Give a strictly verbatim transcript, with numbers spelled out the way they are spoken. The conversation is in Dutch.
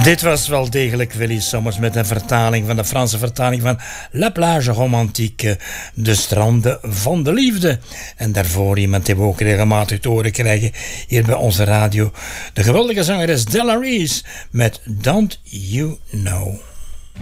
Dit was wel degelijk Willy Sommers met een vertaling van de Franse vertaling van La Plage Romantique, de stranden van de liefde. En daarvoor iemand die we ook regelmatig te horen krijgen hier bij onze radio, de geweldige zangeres Della Reese met Don't You Know.